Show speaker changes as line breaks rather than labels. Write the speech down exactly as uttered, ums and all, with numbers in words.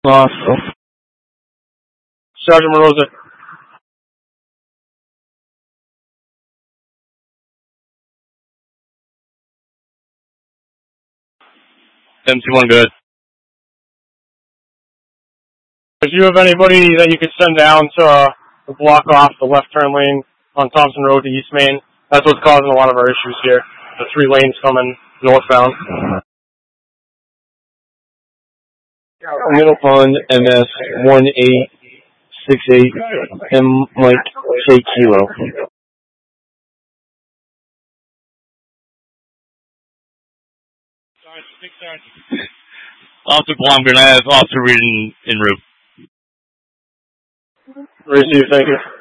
Lost.
Sergeant Moroza.
M C one good.
Do you have anybody that you could send down to uh, block off the left turn lane on Thompson Road to East Main? That's what's causing a lot of our issues here. The three lanes coming northbound.
Middle Pond, M S one eight six eight, M Mike K Kilo.
Officer Blomgren, I have Officer Reed en route.
Receive, thank you.